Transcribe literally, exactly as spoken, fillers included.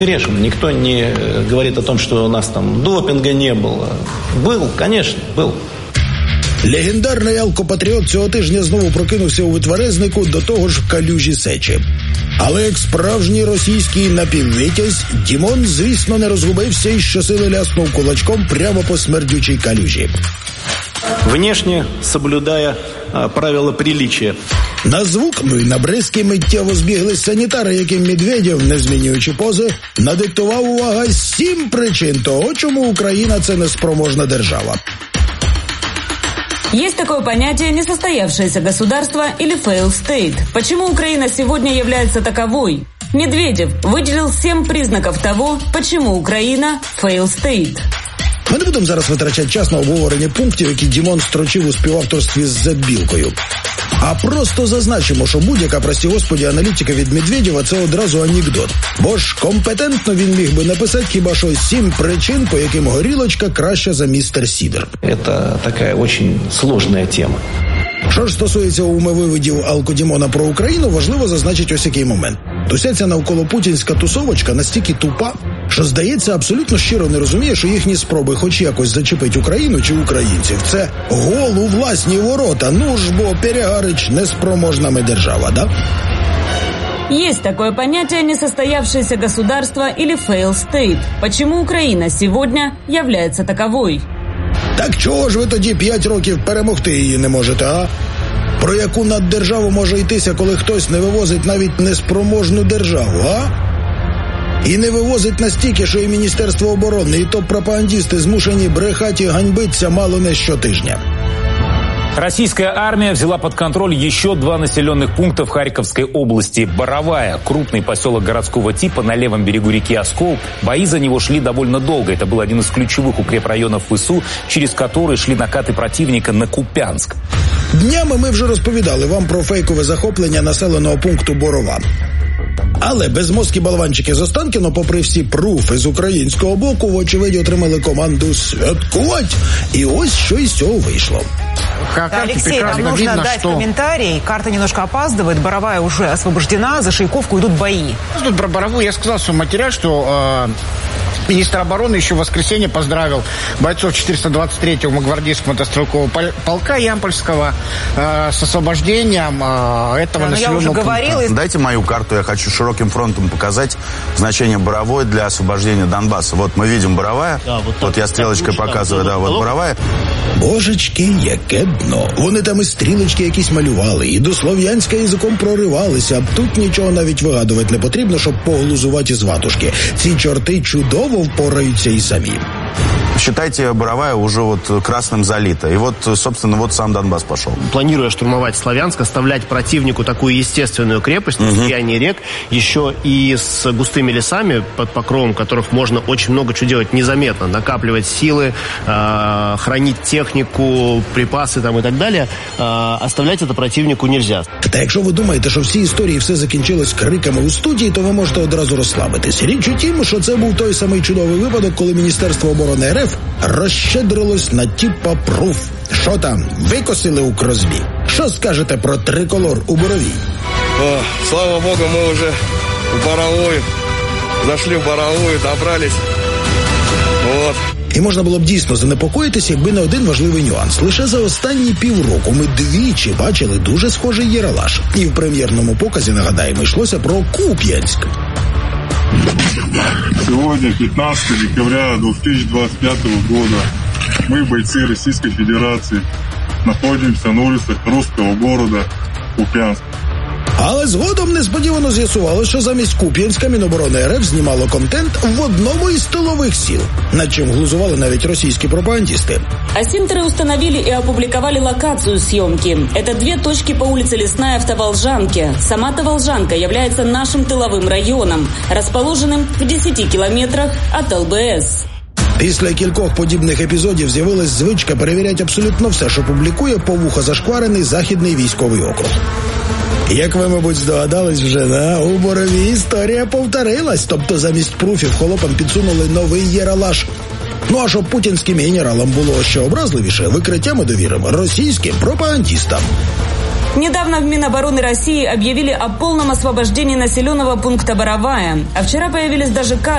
Грешим. Никто не говорит о том, что у нас там допинга не было. Был, конечно, был. Легендарний алкопатріот цього тижня знову прокинувся у Витверезнику, до того ж в калюжі сечі. Але як справжній російський напіввитязь, Дімон, звісно, не розгубився і щосили ляснув кулачком прямо по смердючій калюжі. Внешне соблюдая а, правила приличия. На звук, ну і на бризки миттєво збіглись санітари, яким Медведєв, не змінюючи пози, надиктував, увага, сім причин того, чому Україна – це неспроможна держава. Есть такое понятие «несостоявшееся государство» или «fail state». Почему Украина сегодня является таковой? Медведев выделил семь признаков того, почему Украина – fail state. Ми не будемо зараз витрачати час на обговорення пунктів, які Дімон строчив у співавторстві з Забілкою. А просто зазначимо, що будь-яка, прості господі, аналітика від Медведєва – це одразу анекдот. Бо ж компетентно він міг би написати хіба що сім причин, по яким горілочка краща за містер Сідер. Це така дуже складна тема. Що ж стосується умовивидів алкодімона про Україну, важливо зазначити ось який момент. Уся ця навколопутінська тусовочка настільки тупа, що, здається, абсолютно щиро не розуміє, що їхні спроби хоч якось зачепити Україну чи українців – це гол у власні ворота. Ну ж бо, Перегарич, неспроможна ми держава, да? Есть такое понятие «несостоявшееся государство» или «fail state». Почему Украина сегодня является таковой? Так чого ж ви тоді п'ять років перемогти її не можете, а? Про яку наддержаву може йтися, коли хтось не вивозить навіть неспроможну державу, а? І не вивозить настільки, що і Міністерство оборони, і топ-пропагандисти змушені брехати і ганьбитися мало не щотижня. Российская армия взяла под контроль еще два населенных пункта в Харьковской области. Боровая, крупный поселок городского типа на левом берегу реки Оскол. Бои за него шли довольно долго. Это был один из ключевых укрепрайонов ВСУ, через который шли накаты противника на Куп'янськ. Днями ми вже розповідали вам про фейкове захоплення населеного пункту Борова. Але безмозкі болванчики з Останкіно, попри всі пруфи з українського боку, вочевидь отримали команду святкувати. І ось що із цього вийшло. Алексей, нам нужно видно, дать что... комментарий. Карта немножко опаздывает. Боровая уже освобождена. За Шейковку идут бои. Тут про Боровую я сказал в своем материале, что э, министр обороны еще в воскресенье поздравил бойцов четыреста двадцать третьего гвардейского мотострелкового полка Ямпольского э, с освобождением э, этого да, населенного пункта. И... Дайте мою карту, я хочу широким фронтом показать значение Боровой для освобождения Донбасса. Вот мы видим Боровая, да, вот, вот я стрелочкой показываю, да, вот Боровая. Божечки, яке дно. Вони там і стрілочки якісь малювали, і до Слов'янська язиком проривалися, а тут нічого навіть вигадувати не потрібно, щоб поглузувати із ватушки. Ці чорти чудово впораються і самі. Считайте, Боровая уже вот красным залита. И вот, собственно, вот сам Донбасс пошел. Планируя штурмовать Славянск, оставлять противнику такую естественную крепость на слиянии рек, еще и с густыми лесами, под покровом которых можно очень много чего делать незаметно. Накапливать силы, э, хранить технику, припасы там и так далее. Э, оставлять это противнику нельзя. Та якщо ви думаєте, що всі історії все закінчилось криками у студії, то ви можете одразу розслабитись. Річ у тім, що це був той самий чудовий випадок, коли Міністерство оборони РФ розщедрилось на тіпа пруф. Що там, викосили у Кросбі? Що скажете про триколор у Боровій? О, слава Богу, ми вже в Боровую, зайшли в Боровую, добрались. Вот. І можна було б дійсно занепокоїтися, якби не один важливий нюанс. Лише за останні півроку ми двічі бачили дуже схожий єралаш. І в прем'єрному показі, нагадаємо, йшлося про Куп'янськ. Сегодня, пятнадцатого декабря две тысячи двадцать пятого года, мы, бойцы Российской Федерации, находимся на улицах русского города Куп'янськ. Але згодом несподівано з'ясувало, що замість Куп'янська Міноборони РФ знімало контент в одному із тилових сіл, над чим глузували навіть російські пропагандисты. Асинтеры установили и опубликовали локацию съемки. Это две точки по улице Лесная в Таволжанке. Сама Таволжанка является нашим тыловым районом, расположенным в десяти километрах от ЛБС. Після кількох подібних епізодів з'явилась звичка перевіряти абсолютно все, що публікує повуха зашкварений Західний військовий округ. Як ви, мабуть, здогадались вже, да? У Боровій історія повторилась, тобто замість пруфів холопам підсунули новий єралаш. Ну а щоб путінським генералам було ще образливіше, викриття ми довіримо російським пропагандистам. Недавно в Минобороны России объявили о полном освобождении населенного пункта Боровая. А вчера появились даже кадры